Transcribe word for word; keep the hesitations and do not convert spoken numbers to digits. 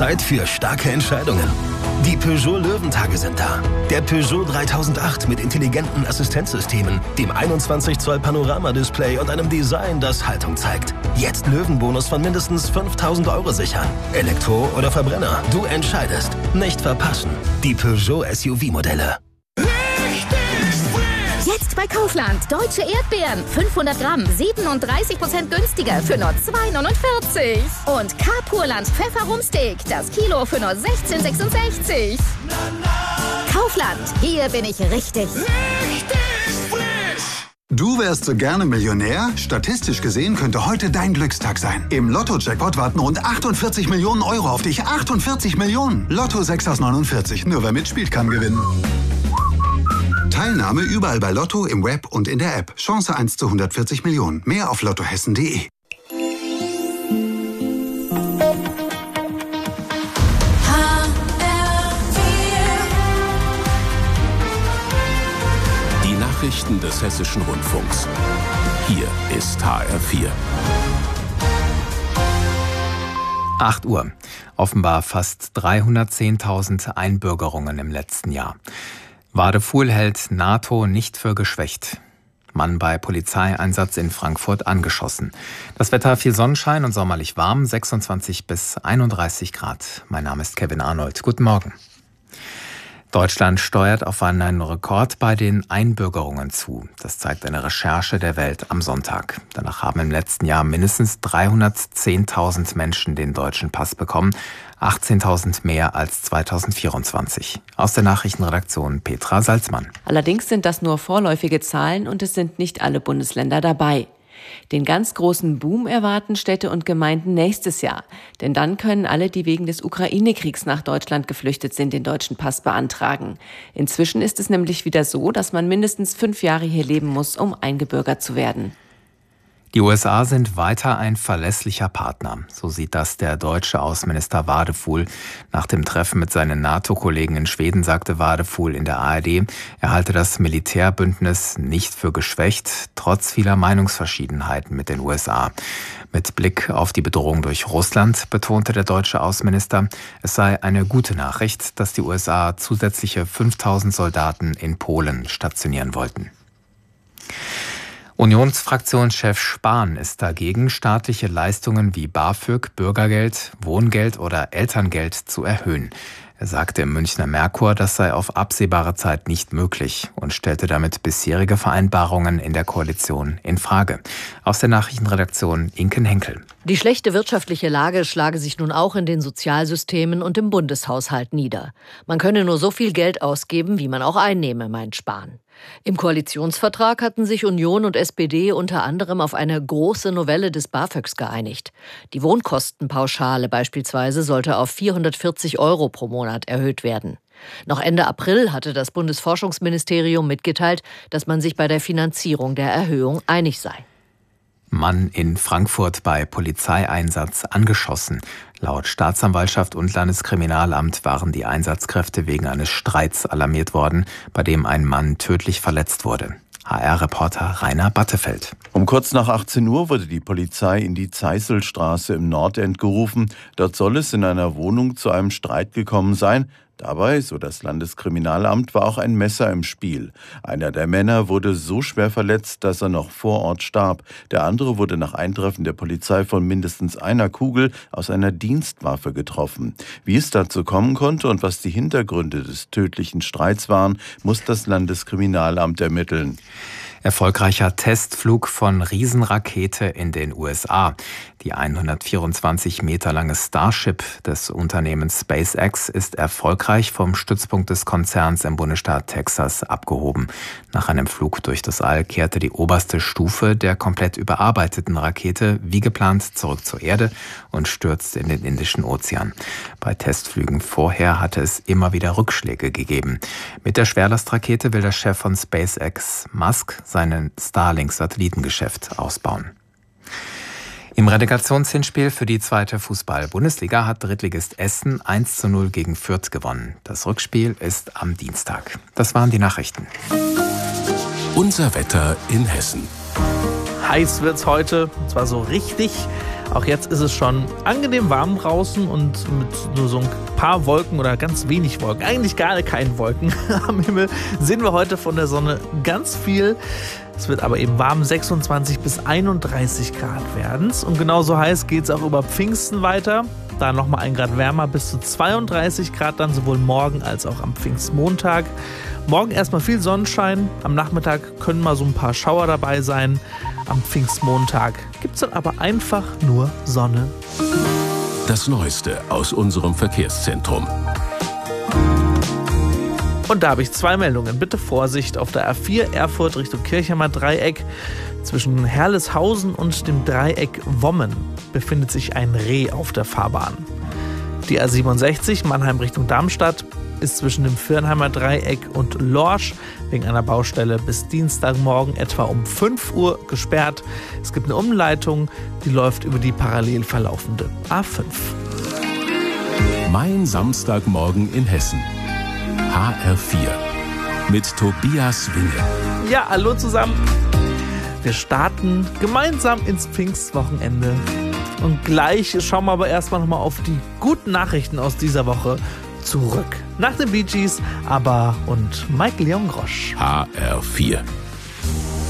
Zeit für starke Entscheidungen. Die Peugeot Löwentage sind da. Der Peugeot dreitausendacht mit intelligenten Assistenzsystemen, dem einundzwanzig Zoll Panoramadisplay und einem Design, das Haltung zeigt. Jetzt Löwenbonus von mindestens fünftausend Euro sichern. Elektro oder Verbrenner, du entscheidest. Nicht verpassen. Die Peugeot S U V-Modelle. Jetzt bei Kaufland. Deutsche Erdbeeren. fünfhundert Gramm. siebenunddreißig Prozent günstiger für nur zwei neunundvierzig. Und Carpurland Pfefferumsteak. Das Kilo für nur sechzehn sechsundsechzig. Kaufland. Hier bin ich richtig. Richtig frisch. Du wärst so gerne Millionär? Statistisch gesehen könnte heute dein Glückstag sein. Im Lotto-Jackpot warten rund achtundvierzig Millionen Euro auf dich. achtundvierzig Millionen. Lotto sechs aus neunundvierzig. Nur wer mitspielt, kann gewinnen. Teilnahme überall bei Lotto, im Web und in der App. Chance eins zu hundertvierzig Millionen. Mehr auf lottohessen punkt de. Die Nachrichten des Hessischen Rundfunks. Hier ist H R vier. acht Uhr. Offenbar fast dreihundertzehntausend Einbürgerungen im letzten Jahr. Wadefuhl hält NATO nicht für geschwächt. Mann bei Polizeieinsatz in Frankfurt angeschossen. Das Wetter viel Sonnenschein und sommerlich warm, sechsundzwanzig bis einunddreißig Grad. Mein Name ist Kevin Arnold. Guten Morgen. Deutschland steuert auf einen Rekord bei den Einbürgerungen zu. Das zeigt eine Recherche der Welt am Sonntag. Danach haben im letzten Jahr mindestens dreihundertzehntausend Menschen den deutschen Pass bekommen, achtzehntausend mehr als zweitausendvierundzwanzig. Aus der Nachrichtenredaktion Petra Salzmann. Allerdings sind das nur vorläufige Zahlen und es sind nicht alle Bundesländer dabei. Den ganz großen Boom erwarten Städte und Gemeinden nächstes Jahr. Denn dann können alle, die wegen des Ukraine-Kriegs nach Deutschland geflüchtet sind, den deutschen Pass beantragen. Inzwischen ist es nämlich wieder so, dass man mindestens fünf Jahre hier leben muss, um eingebürgert zu werden. Die U S A sind weiter ein verlässlicher Partner. So sieht das der deutsche Außenminister Wadefuhl. Nach dem Treffen mit seinen NATO-Kollegen in Schweden sagte Wadefuhl in der A R D, er halte das Militärbündnis nicht für geschwächt, trotz vieler Meinungsverschiedenheiten mit den U S A. Mit Blick auf die Bedrohung durch Russland betonte der deutsche Außenminister, es sei eine gute Nachricht, dass die U S A zusätzliche fünftausend Soldaten in Polen stationieren wollten. Unionsfraktionschef Spahn ist dagegen, staatliche Leistungen wie BAföG, Bürgergeld, Wohngeld oder Elterngeld zu erhöhen. Er sagte im Münchner Merkur, das sei auf absehbare Zeit nicht möglich und stellte damit bisherige Vereinbarungen in der Koalition in Frage. Aus der Nachrichtenredaktion Inken Henkel. Die schlechte wirtschaftliche Lage schlage sich nun auch in den Sozialsystemen und im Bundeshaushalt nieder. Man könne nur so viel Geld ausgeben, wie man auch einnehme, meint Spahn. Im Koalitionsvertrag hatten sich Union und S P D unter anderem auf eine große Novelle des BAföGs geeinigt. Die Wohnkostenpauschale beispielsweise sollte auf vierhundertvierzig Euro pro Monat erhöht werden. Noch Ende April hatte das Bundesforschungsministerium mitgeteilt, dass man sich bei der Finanzierung der Erhöhung einig sei. Mann in Frankfurt bei Polizeieinsatz angeschossen. Laut Staatsanwaltschaft und Landeskriminalamt waren die Einsatzkräfte wegen eines Streits alarmiert worden, bei dem ein Mann tödlich verletzt wurde. H R-Reporter Rainer Battefeld. Um kurz nach achtzehn Uhr wurde die Polizei in die Zeißelstraße im Nordend gerufen. Dort soll es in einer Wohnung zu einem Streit gekommen sein. Dabei, so das Landeskriminalamt, war auch ein Messer im Spiel. Einer der Männer wurde so schwer verletzt, dass er noch vor Ort starb. Der andere wurde nach Eintreffen der Polizei von mindestens einer Kugel aus einer Dienstwaffe getroffen. Wie es dazu kommen konnte und was die Hintergründe des tödlichen Streits waren, muss das Landeskriminalamt ermitteln. Erfolgreicher Testflug von Riesenrakete in den U S A. Die hundertvierundzwanzig Meter lange Starship des Unternehmens SpaceX ist erfolgreich vom Stützpunkt des Konzerns im Bundesstaat Texas abgehoben. Nach einem Flug durch das All kehrte die oberste Stufe der komplett überarbeiteten Rakete wie geplant zurück zur Erde und stürzte in den Indischen Ozean. Bei Testflügen vorher hatte es immer wieder Rückschläge gegeben. Mit der Schwerlastrakete will der Chef von SpaceX, Musk, sein Starlink-Satellitengeschäft ausbauen. Im Relegationshinspiel für die zweite Fußball-Bundesliga hat Drittligist Essen eins zu null gegen Fürth gewonnen. Das Rückspiel ist am Dienstag. Das waren die Nachrichten. Unser Wetter in Hessen. Heiß wird's heute, und zwar so richtig. Auch jetzt ist es schon angenehm warm draußen und mit nur so ein paar Wolken oder ganz wenig Wolken, eigentlich gar keine Wolken am Himmel, sehen wir heute von der Sonne ganz viel. Es wird aber eben warm, sechsundzwanzig bis einunddreißig Grad werden es. Und genauso heiß geht es auch über Pfingsten weiter. Da nochmal ein Grad wärmer, bis zu zweiunddreißig Grad dann sowohl morgen als auch am Pfingstmontag. Morgen erstmal viel Sonnenschein, am Nachmittag können mal so ein paar Schauer dabei sein. Am Pfingstmontag gibt es dann aber einfach nur Sonne. Das Neueste aus unserem Verkehrszentrum. Und da habe ich zwei Meldungen. Bitte Vorsicht auf der A vier Erfurt Richtung Kirchheimer Dreieck. Zwischen Herleshausen und dem Dreieck Wommen befindet sich ein Reh auf der Fahrbahn. Die A siebenundsechzig Mannheim Richtung Darmstadt ist zwischen dem Firnheimer Dreieck und Lorsch wegen einer Baustelle bis Dienstagmorgen etwa um fünf Uhr gesperrt. Es gibt eine Umleitung, die läuft über die parallel verlaufende A fünf. Mein Samstagmorgen in Hessen. H R vier mit Tobias Winge. Ja, hallo zusammen. Wir starten gemeinsam ins Pfingstwochenende. Und gleich schauen wir aber erstmal nochmal auf die guten Nachrichten aus dieser Woche zurück. Nach den Bee Gees, aber und Mike Leon Grosch. H R vier.